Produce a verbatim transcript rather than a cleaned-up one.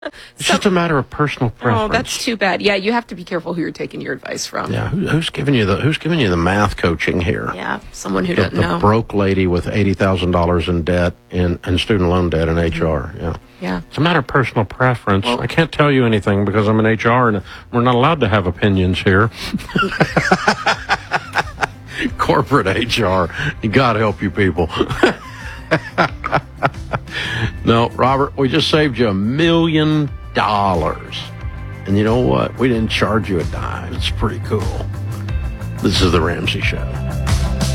It's so, just a matter of personal preference. Oh, that's too bad. Yeah, you have to be careful who you're taking your advice from. Yeah, who, who's giving you the Who's giving you the math coaching here? Yeah, someone who the, doesn't the know. The broke lady with eighty thousand dollars in debt in and student loan debt in H R. Yeah, yeah. It's a matter of personal preference. Well, I can't tell you anything because I'm in H R and we're not allowed to have opinions here. Corporate H R. God help you people. No, Robert, we just saved you a million dollars. And you know what? We didn't charge you a dime. It's pretty cool. This is The Ramsey Show.